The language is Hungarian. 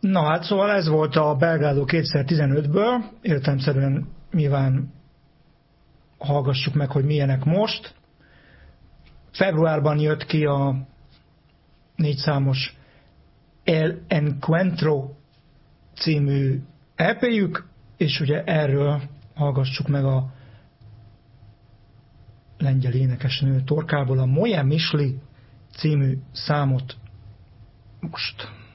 Na hát szóval ez volt a Belgrado 2015-ből, értelemszerűen nyilván hallgassuk meg, hogy milyenek most. Februárban jött ki a 4 számos El Encuentro című EP-jük, és ugye erről hallgassuk meg a lengyel énekesnő torkából a Moje Misli című számot most.